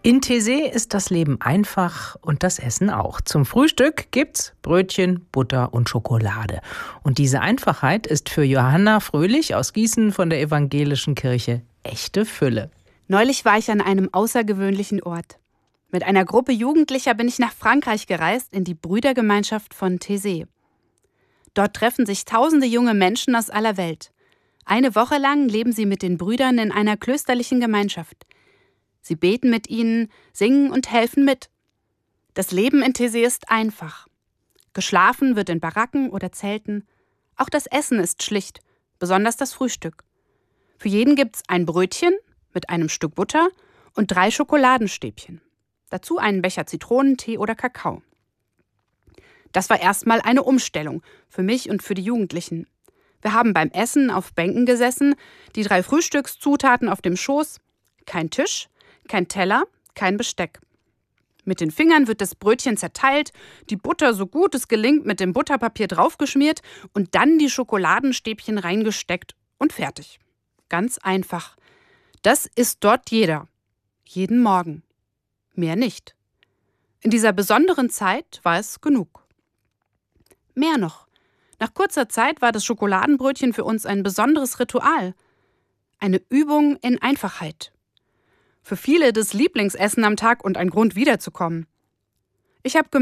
In Teesee ist das Leben einfach und das Essen auch. Zum Frühstück gibt's Brötchen, Butter und Schokolade. Und diese Einfachheit ist für Johanna Fröhlich aus Gießen von der Evangelischen Kirche echte Fülle. Neulich war ich an einem außergewöhnlichen Ort. Mit einer Gruppe Jugendlicher bin ich nach Frankreich gereist, in die Brüdergemeinschaft von Teesee. Dort treffen sich tausende junge Menschen aus aller Welt. Eine Woche lang leben sie mit den Brüdern in einer klösterlichen Gemeinschaft. Sie beten mit ihnen, singen und helfen mit. Das Leben in Teesee ist einfach. Geschlafen wird in Baracken oder Zelten. Auch das Essen ist schlicht, besonders das Frühstück. Für jeden gibt's ein Brötchen mit einem Stück Butter und 3 Schokoladenstäbchen. Dazu einen Becher Zitronentee oder Kakao. Das war erstmal eine Umstellung für mich und für die Jugendlichen. Wir haben beim Essen auf Bänken gesessen, die 3 Frühstückszutaten auf dem Schoß, kein Tisch, kein Teller, kein Besteck. Mit den Fingern wird das Brötchen zerteilt, die Butter so gut es gelingt mit dem Butterpapier draufgeschmiert und dann die Schokoladenstäbchen reingesteckt und fertig. Ganz einfach. Das isst dort jeder. Jeden Morgen. Mehr nicht. In dieser besonderen Zeit war es genug. Mehr noch. Nach kurzer Zeit war das Schokoladenbrötchen für uns ein besonderes Ritual. Eine Übung in Einfachheit. Für viele das Lieblingsessen am Tag und ein Grund wiederzukommen. Ich habe